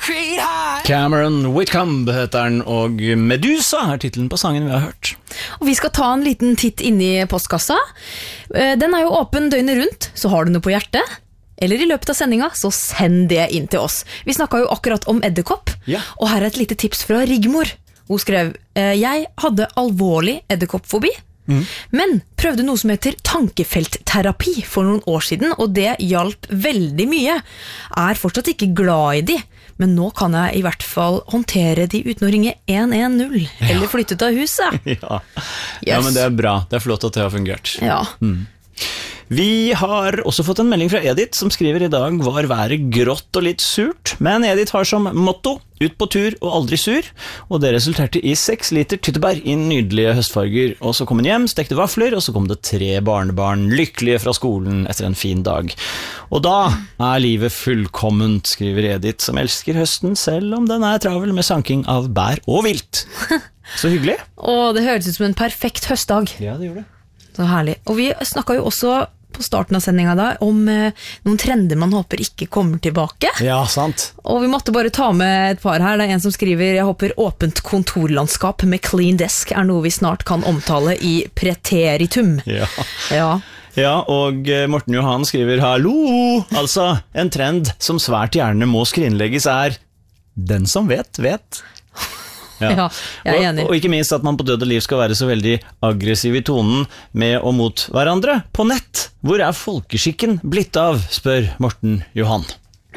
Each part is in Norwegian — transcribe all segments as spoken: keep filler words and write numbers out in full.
Cameron Whitcomb heter den, og Medusa er titelen på sangen vi har hørt. Og vi skal ta en liten titt inn i postkassa. Den er jo åpen døgnet rundt, så har du noe på hjertet, eller i løpet av sendinga, så send det inn til oss. Vi snakket jo akkurat om edderkopp, Ja. og her er et lite tips fra Rigmor. Hun skrev, jeg hadde alvorlig edderkoppfobi, mm. men prøvde noe som heter tankefeltterapi for noen år siden, og det hjalp veldig mye. Er fortsatt ikke glad i de, men nå kan jeg i hvert fall håndtere de uten å ringe en en null, eller flytte til huset. Ja. Yes. Ja, men det er bra. Det er flott at det har fungert. Ja. Mm. Vi har også fått en melding fra Edith som skriver i dag var været grått og litt surt, men Edith har som motto ut på tur og aldri sur, og det resulterte i seks liter tyttebær i nydelige høstfarger, og så kom hun hjem, stekte vafler, og så kom det tre barnebarn lykkelige fra skolen etter en fin dag. Og da er livet fullkomment, skriver Edith, som elsker høsten selv om den er travel med sanking av bær og vilt. Så hyggelig. Og det høres ut som en perfekt høstdag. Ja, det gjør det. Så herlig. Og vi snakket jo også på starten av sendingen da om eh, noen trender man håper ikke kommer tilbake. Ja, sant. Og vi måtte bare ta med et par her. Det er en som skriver, jeg håper åpent kontorlandskap med clean desk er noe vi snart kan omtale i preteritum. Ja. Ja. Ja, og Morten Johan skriver, hallo! Altså, en trend som svært gjerne må skrinlegges er den som vet, vet. Ja. Ja, jeg er enig. Og, og ikke minst at man på død og liv skal være så veldig aggressiv i tonen med og mot hverandre på nett. Hvor er folkeskikken blitt av, spør Morten Johan.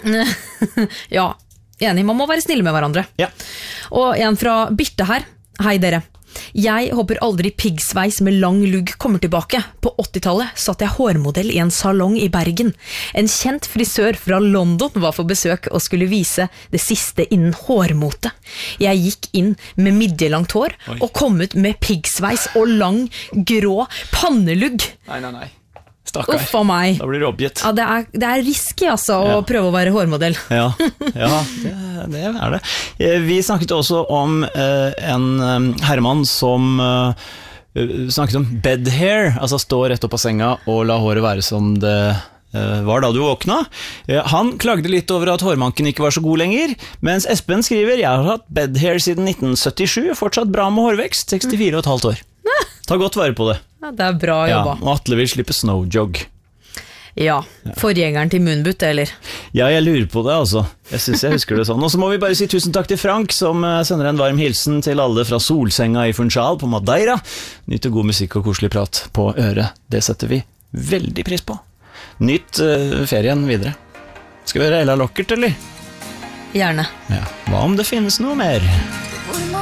Ja, enig. Man må være snille med hverandre. Ja. Og en fra Birte her. Hei dere. Jeg håper aldri piggsveis med lang lugg kommer tilbake. På åttitallet satt jeg hårmodell i en salong i Bergen. En kjent frisør fra London var for besøk og skulle vise det siste innen hårmote. Jeg gikk inn med midjelangt hår Oi. og kom ut med piggsveis og lang, grå pannelugg. Nei, nei, nei. Stakkar. Uffa meg. Da blir det oppgitt. Ja, det er, det er risky altså å Ja. prøve å være hårmodell. Ja, ja det, det er det. Eh, Vi snakket også om eh, en eh, herremann som eh, snakket om bed hair, altså stå rett opp av senga og la håret være som det eh, var da du våkna. Eh, Han klagde litt over at hårmanken ikke var så god lenger, mens Espen skriver, jeg har hatt bed hair siden nitten syttisju, fortsatt bra med hårvekst, sekstifire og et halvt år. Ta godt vare på det. Ja, det er bra Ja, jobba. og Atle vil slippe snowjog. Ja, forgjengeren til Moonboot, eller? Ja, jeg lurer på det, altså. Jeg synes jeg husker det sånn. Og så må vi bare si tusen takk til Frank, som eh, sender en varm hilsen til alle fra solsenga i Funchal på Madeira. Nytt god musikk og koselig prat på øret. Det setter vi veldig pris på. Nytt uh, ferien videre. Skal vi høre Ella Lockert, eller? Gjerne. Ja. Hva om det finnes noe mer?